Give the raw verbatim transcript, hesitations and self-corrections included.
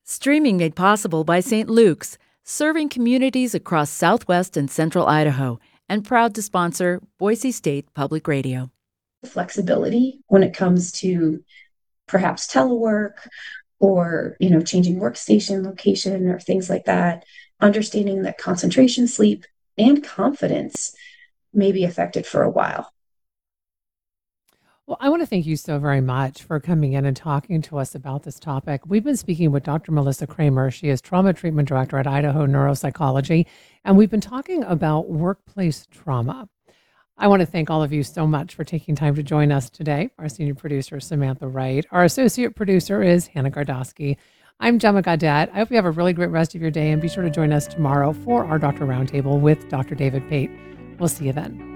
Streaming made possible by Saint Luke's, serving communities across southwest and central Idaho, and proud to sponsor Boise State Public Radio. Flexibility when it comes to perhaps telework or, you know, changing workstation location or things like that, understanding that concentration, sleep, and confidence may be affected for a while. Well, I want to thank you so very much for coming in and talking to us about this topic. We've been speaking with Doctor Melissa Kramer. She is Trauma Treatment Director at Idaho Neuropsychology, and we've been talking about workplace trauma. I want to thank all of you so much for taking time to join us today. Our senior producer, Samantha Wright. Our associate producer is Hannah Gardosky. I'm Gemma Gaudette. I hope you have a really great rest of your day, and be sure to join us tomorrow for our Doctor Roundtable with Doctor David Pate. We'll see you then.